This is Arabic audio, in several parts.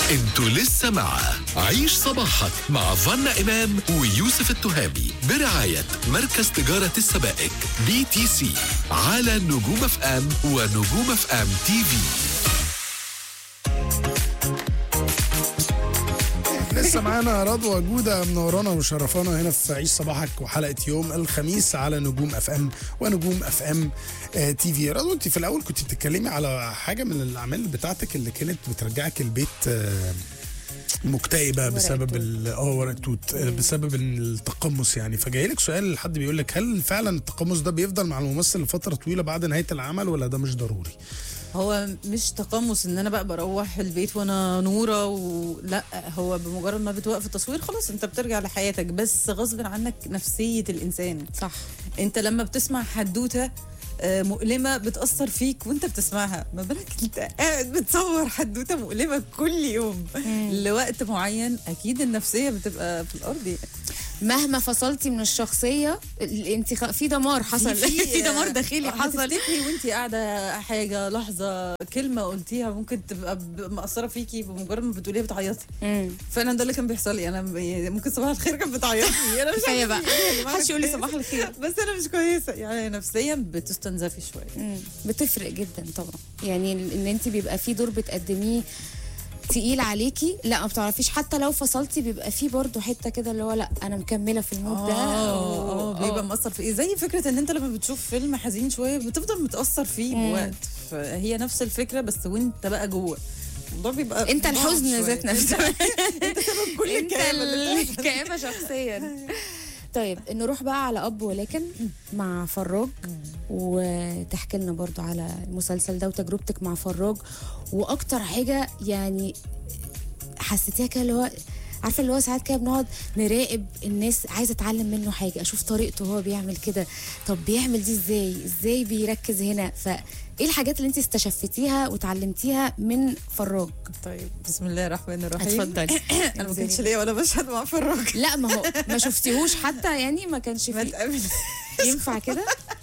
انتوا لسه مع عيش صباحك مع فانا إمام ويوسف التهامي برعاية مركز تجارة السبائك BTC على نجوم اف ام ونجوم اف ام تي في. لسه معانا رضوى جودة منورانا وشرفانا هنا في عيش صباحك وحلقة يوم الخميس على نجوم اف ام ونجوم اف ام تي في. رضوى، انت في الاول كنت بتتكلمي على حاجة من الاعمال بتاعتك اللي كانت بترجعك البيت مكتئبة بسبب ورق توت بسبب التقمص يعني. فجاي لك سؤال، حد بيقول لك هل فعلا التقمص ده بيفضل مع الممثل لفترة طويلة بعد نهاية العمل ولا ده مش ضروري؟ هو مش تقمص ان انا بقى بروح البيت وانا نوره لا، هو بمجرد ما بتوقف التصوير خلاص انت بترجع لحياتك، بس غصب عنك نفسيه الانسان. صح. انت لما بتسمع حدوته مؤلمه بتاثر فيك وانت بتسمعها، ما بالك انت قاعد بتصور حدوته مؤلمه كل يوم لوقت معين، اكيد النفسيه بتبقى في الارض يعني. مهما فصلتي من الشخصيه انت في دمار حصل في دمار داخلي حصل. تفتكري وانت قاعده حاجه لحظه كلمه قلتيها ممكن تبقى مأثره فيكي بمجرد ما بتقوليها بتعيطي. فانا ده اللي كان بيحصل لي. انا ممكن صباح الخير كانت بتعيطني انا مش كفايه بقى محدش يقول لي صباح الخير بس انا مش كويسه يعني نفسيا بتستنزفي شويه. بتفرق جدا طبعا يعني ان انت بيبقى في دور بتقدميه تقيل عليكي، لا ما بتعرفيش حتى لو فصلتي بيبقى فيه برضو حته كده اللي هو لا انا مكمله في المود ده. بيبقى مأثر في ايه، زي فكره ان انت لما بتشوف فيلم حزين شويه بتفضل متأثر فيه بوقت، فهي نفس الفكره بس وانت بقى جوه الموضوع بيبقى انت الحزن ذات نفسه انت سبب كل الكآبه شخصيا. طيب نروح بقى على أب ولكن مع فراج، وتحكي لنا برضو على المسلسل ده وتجربتك مع فراج، واكتر حاجه يعني حسيتيها كده اللي هو عارفه اللي هو ساعات كده بنقعد نراقب الناس، عايزه اتعلم منه حاجه، اشوف طريقته هو بيعمل كده، طب بيعمل دي ازاي بيركز هنا. فايه الحاجات اللي انت استشفتيها وتعلمتيها من فراج؟ طيب بسم الله الرحمن الرحيم. اتفضلي. انا ما كانش ليا ولا مشهد مع فراج. لا ما هو ما شفتيهوش حتى يعني ما كانش ما فيه تقابل ينفع كده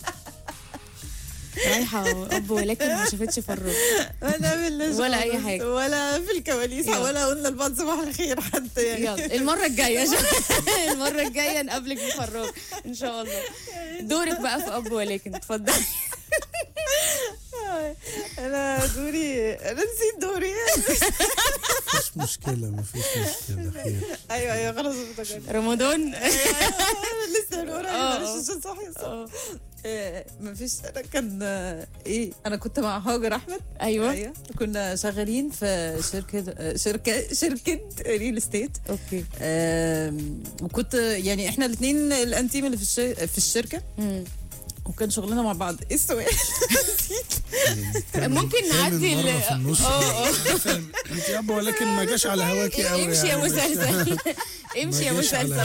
رايحه اب ولكن ما شفتش فراج ولا اي حاجه ولا في الكواليس ولا قلنا لبعض صباح الخير حتى يعني. يلا المره الجايه المره الجايه نقابلك في فراج ان شاء الله. دورك بقى في اب ولكن اتفضلي. انا نسيت دوري. مفيش مشكلة خير. ايوه خلاص افتكرت رمضان. لسه من قريب مش صحي. مفيش. انا كان انا كنت مع هاجر احمد. ايوه كنا شغالين في شركه ريل استيت. اوكي. وكنت يعني احنا الاثنين الانتيم اللي في الشركه. وكان شغلنا مع بعض. ايه السؤال؟ ممكن نعدي في النص. انت يا ابا ولكن ما جاش على هواكي قوي. امشي يا مسلسل امشي يا مسلسل.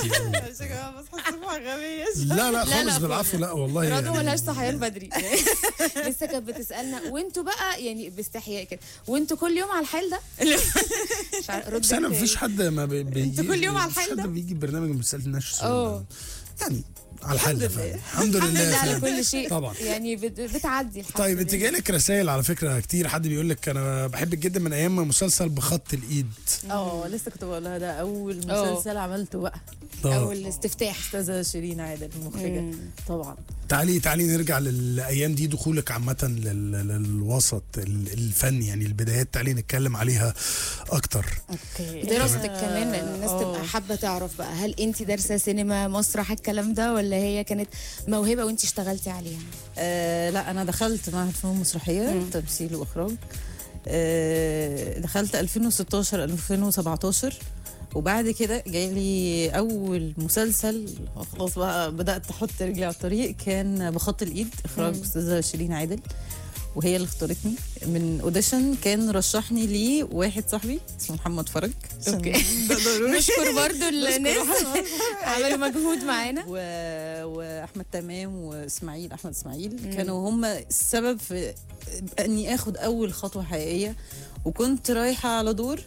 لا خالص بالعفو. لا والله رضوى ملهاش صحيان بدري. لسه كانت بتسالنا وانتوا بقى يعني باستحياء كده وانتوا كل يوم على الحال ده. مش عارف بس انا مفيش حد ما بيجي. انتوا كل يوم على الحال ده. حد بيجي برنامج ما بيسالناش يعني على الحال ده. الحمد لله على كل شيء طبعا يعني بتعدي الحمد. طيب انت جالك رسائل على فكره كتير، حد بيقول لك انا بحبك جدا من ايام مسلسل بخط الايد. لسه كنت بقولها ده اول مسلسل عملته بقى. اول استفتاح. استاذه شيرين عادل المخرجه. طبعا تعالي نرجع للايام دي، دخولك عامه للوسط الفني يعني البدايات، تعالي نتكلم عليها اكتر. اوكي. دراستك كمان لان الناس تبقى حابه تعرف بقى هل انت دارسه سينما مسرح الكلام ده ولا هي كانت موهبه وانت اشتغلتي عليها؟ لا انا دخلت معهد فنون مسرحيه تمثيل واخراج. دخلت 2016 2017 وبعد كده جايلي اول مسلسل خلاص بقى بدات احط رجلي على الطريق، كان بخط الايد اخراج استاذه شيرين عادل، وهي اللي اختارتني من اوديشن. كان رشحني لي واحد صاحبي اسمه محمد فرج. اوكي. نشكر برضو الناس عملوا مجهود معانا. واحمد تمام واسماعيل احمد اسماعيل كانوا هم السبب في اني اخد اول خطوه حقيقيه. وكنت رايحه على دور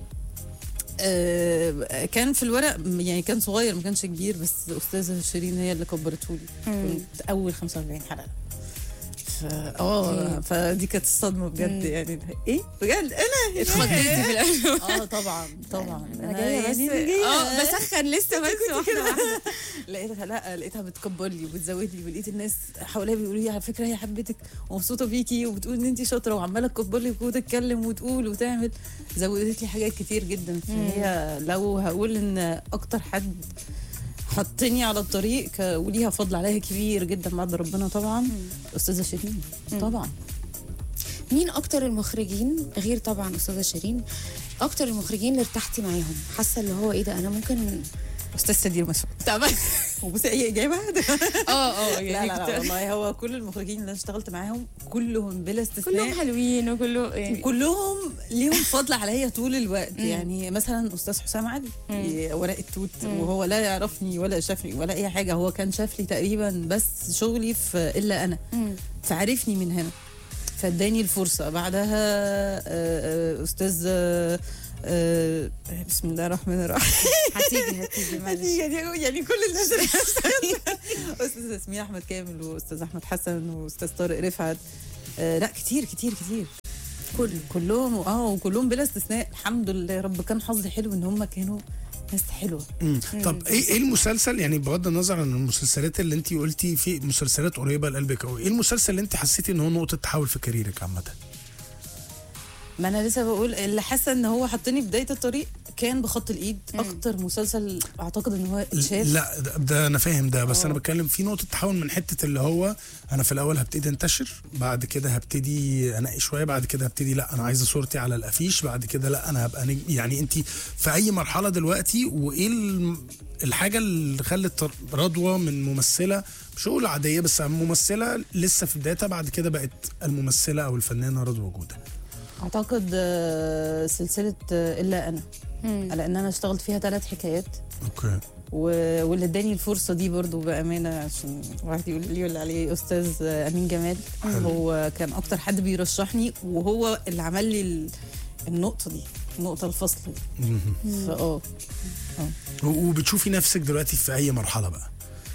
كان في الورق يعني كان صغير ما كانش كبير، بس استاذه شيرين هي اللي كبرته لي. كنت اول 45 حلقه. فدي كانت الصدمه بجد يعني. ايه بجد انا اتخضيتي في الاول؟ طبعا انا جايه بس بسخن لسه بس واحده لقيتها بتكبر لي وبتزود لي، ولقيت الناس حواليا بيقولوا لي على فكره هي حبتك ومبسوطه بيكي وبتقول ان انت شاطره، وعماله تكبر لي وتتكلم وتقول وتعمل، زودت لي حاجات كتير جدا. فهي لو هقول ان اكتر حد حطني على الطريق وليها فضل عليها كبير جدا بعد ربنا طبعا استاذه شيرين. طبعا. مين اكتر المخرجين غير طبعا استاذه شيرين، اكتر المخرجين اللي ارتحتي معاهم، حاسه اللي هو ايه ده انا ممكن؟ استاذ سدير مسعود طبعا. وبصي اي اجابه يعني لا والله هو كل المخرجين اللي انا اشتغلت معاهم كلهم بلا استثناء كلهم حلوين كلهم ليهم فضل عليا طول الوقت. يعني مثلا استاذ حسام علي ورق التوت، وهو لا يعرفني ولا شافني ولا اي حاجه، هو كان شاف لي تقريبا بس شغلي في الا انا، فعرفني من هنا فاداني الفرصه. بعدها استاذ بسم الله الرحمن الرحيم هتيجي معلش يعني كل الناس اللي استاذ ياسمين احمد كامل واستاذ احمد حسن واستاذ طارق رفعت، لا كتير كلهم وكلهم بلا استثناء. الحمد لله يا رب كان حظي حلو ان هم كانوا ناس حلوه. طب ايه المسلسل، يعني بغض النظر عن المسلسلات اللي انت قلتي في مسلسلات قريبه لقلبك قوي، ايه المسلسل اللي انت حسيتي ان هو نقطه تحول في كاريرك عامه؟ ما انا لسه بقول اللي حاسه ان هو حطني بدايه الطريق كان بخط الايد. اكتر مسلسل اعتقد ان هو اتشاف. لا ده انا فاهم ده، بس انا بتكلم في نقطه تحول من حته اللي هو انا في الاول هبتدي انتشر، بعد كده هبتدي انقي شويه، بعد كده هبتدي لا انا عايزه صورتي على الافيش، بعد كده لا انا هبقى نجم. يعني انت في اي مرحله دلوقتي، وايه الحاجه اللي خلت رضوى من ممثله مش هقول عاديه بس ممثله لسه في بدايتها بعد كده بقت الممثله او الفنانه رضوى جوده؟ اعتقد سلسله الا انا، لان انا اشتغلت فيها 3 حكايات. اوكي. واللي اداني الفرصه دي برضو بامانه عشان واحد يقول لي ولا عليه استاذ امين جمال. هو كان اكتر حد بيرشحني، وهو اللي عمل لي النقطه دي، النقطه الفصل دي. وبتشوفي نفسك دلوقتي في اي مرحله بقى؟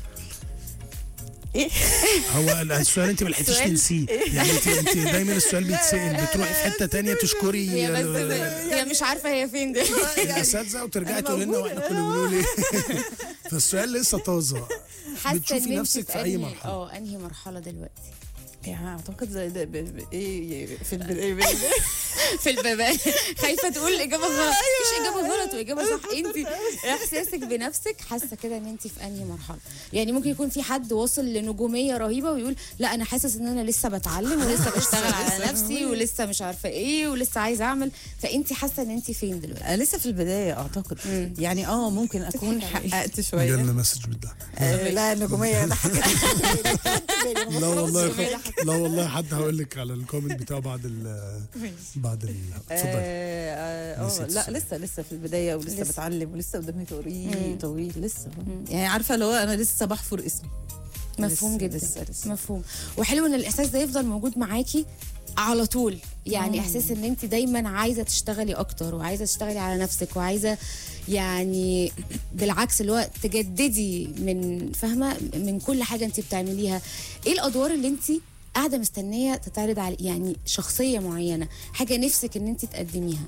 ايه هو السؤال انت ما لحقتيش تنسيه، يعني انت دايما السؤال بيتسال بتروحي في حته تانية تشكري هي مش عارفه هي فين دلوقتي الاساتذه وترجعي تقول لنا واحنا كنا بنقول ايه. فالسؤال لسه طازه. بتشوفي نفسك في اي مرحله؟ انهي مرحله دلوقتي؟ يعني اعتقد زي ده ايه في البدايه في البدايه خايفه تقول الاجابه غلط. مفيش اجابه غلط واجابه صح. انت احساسك بنفسك حاسه كده ان انت في انهي مرحله؟ يعني ممكن يكون في حد واصل لنجوميه رهيبه ويقول لا انا حاسس ان انا لسه بتعلم ولسه بشتغل على نفسي ولسه مش عارفه ايه ولسه عايزه اعمل. فانت حاسه ان انت فين دلوقتي؟ انا لسه في البدايه اعتقد. يعني ممكن اكون حققت شويه. جالنا مسج بالضحك. لا النجوميه ضحكت. لا والله حد هقول لك على الكومنت بتاعه بعد اتفضلي. لا لسه في البدايه ولسه بتعلم ولسه قدامي طويل لسه. يعني عارفه لو انا لسه بحفر اسمي. مفهوم جدا. لسه. مفهوم. وحلو ان الاحساس ده يفضل موجود معاكي على طول. يعني احساس ان انت دايما عايزه تشتغلي اكتر وعايزه تشتغلي على نفسك وعايزه يعني بالعكس اللي هو تجددي من فاهمه من كل حاجه انت بتعمليها. ايه الادوار اللي انت قاعده مستنيه تتعرض على يعني شخصيه معينه، حاجه نفسك ان انت تقدميها؟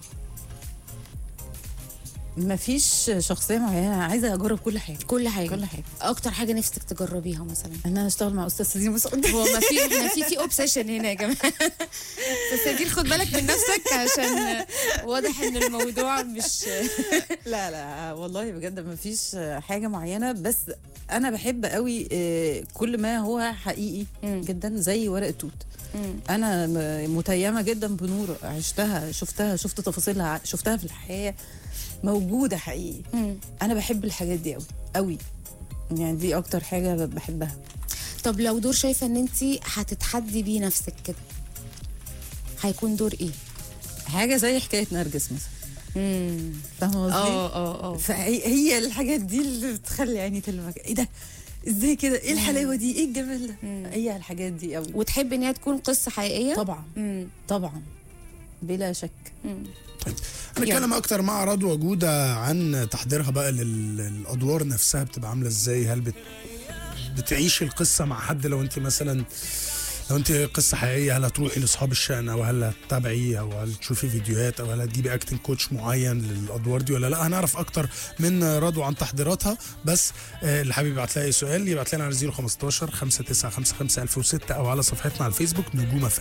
مفيش شخصيه معينه، عايزه اجرب كل حاجه. اكتر حاجه نفسك تجربيها مثلا؟ ان انا اشتغل مع استاذ سدير مسعود. هو ما في احنا في اوبسيشن هنا يا جماعه. بس سدير خد بالك من نفسك عشان واضح ان الموضوع مش لا والله بجد مفيش حاجه معينه، بس انا بحب قوي كل ما هو حقيقي جدا زي ورق التوت. انا متيمه جدا بنور، عشتها شفت تفاصيلها، شفتها في الحياه موجوده حقيقي. انا بحب الحاجات دي قوي يعني دي اكتر حاجه بحبها. طب لو دور شايفه ان انت هتتحدي بيه نفسك كده هيكون دور ايه؟ حاجه زي حكايه نرجس مثلا. فاهمه قصدي؟ فهي الحاجات دي اللي بتخلي عيني تلمك. ايه ده؟ ازاي كده؟ ايه الحلاوه دي؟ ايه الجمال ده؟ هي الحاجات دي قوي. وتحب ان هي تكون قصه حقيقيه؟ طبعا بلا شك. طيب هنتكلم اكتر مع رضوى جوده عن تحضيرها بقى للادوار نفسها بتبقى عامله ازاي. هل بتعيش القصه مع حد؟ لو انت مثلا لو انت قصه حقيقيه، هل هتروحي لاصحاب الشأن، او هل هتتابعي، او هل تشوفي فيديوهات، او هل هتجيبي اكتنج كوتش معين للادوار دي ولا لا؟ هنعرف اكتر من رضوى عن تحضيراتها. بس اللي حابب يبعت لها اي سؤال يبعت لنا على 015 5955 1006 او على صفحتنا على الفيسبوك نجوم اف